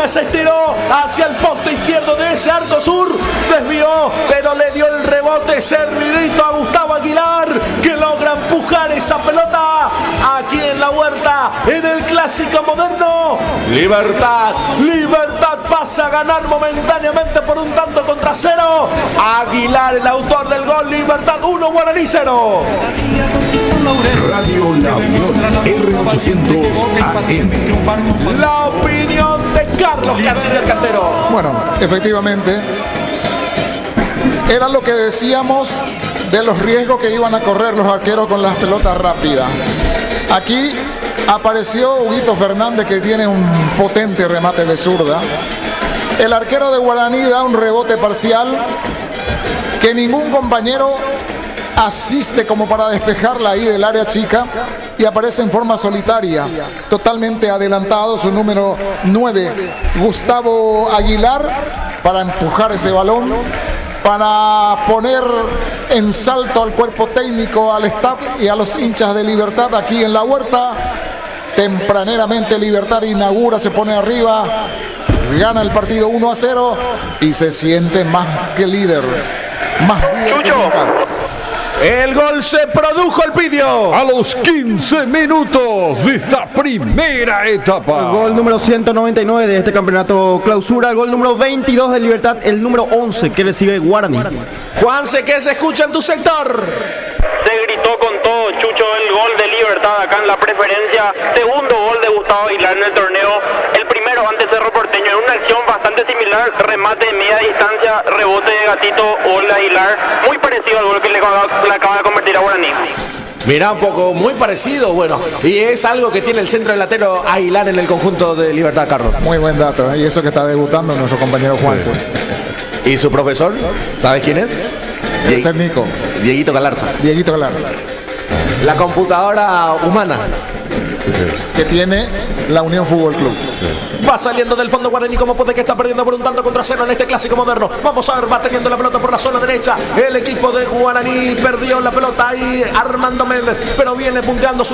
que se estiró hacia el poste izquierdo de ese arco sur. Desvió, pero le dio el rebote servidito a Gustavo Aguilar, que logra empujar esa pelota aquí en la Huerta, en el Clásico Moderno. Libertad pasa a ganar momentáneamente por un tanto contra cero. Aguilar, el autor del gol. Libertad 1, Guaraní 0. Radio La Unión, R800 AM. La opinión de Carlos Canciller Cantero. Bueno, efectivamente, era lo que decíamos de los riesgos que iban a correr los arqueros con las pelotas rápidas. Aquí apareció Huguito Fernández, que tiene un potente remate de zurda. El arquero de Guaraní da un rebote parcial que ningún compañero asiste como para despejarla ahí del área chica, y aparece en forma solitaria, totalmente adelantado, su número 9, Gustavo Aguilar, para empujar ese balón, para poner en salto al cuerpo técnico, al staff y a los hinchas de Libertad aquí en la Huerta. Tempraneramente Libertad inaugura, se pone arriba, gana el partido 1-0 y se siente más que líder, más líder que nunca. El gol se produjo, el Pidio. A los 15 minutos de esta primera etapa. El gol número 199 de este campeonato clausura. El gol número 22 de Libertad. El número 11 que recibe Guaraní. Juanse, ¿qué se escucha en tu sector? Se gritó con todo, Chucho, el gol de Libertad acá en la preferencia. Segundo gol de Gustavo Aguilar en el torneo. El primero ante Cerro Porteño, en una acción bastante similar. Remate de media distancia, rebote de Gatito, gol de Aguilar. Muy parecido al gol que le acaba de convertir a Guaraní. Mirá, un poco muy parecido, bueno, y es algo que tiene el centro delantero Aguilar en el conjunto de Libertad, Carlos. Muy buen dato, y eso que está debutando nuestro compañero Juanse. Sí. ¿Y su profesor? ¿Sabes quién es? Debe ser Nico. Dieguito Galarza. Dieguito Galarza. La computadora humana que tiene la Unión Fútbol Club. Va saliendo del fondo Guaraní, como puede que está perdiendo por un tanto contra cero en este Clásico Moderno. Vamos a ver, va teniendo la pelota por la zona derecha. El equipo de Guaraní perdió la pelota ahí Armando Méndez, pero viene punteando su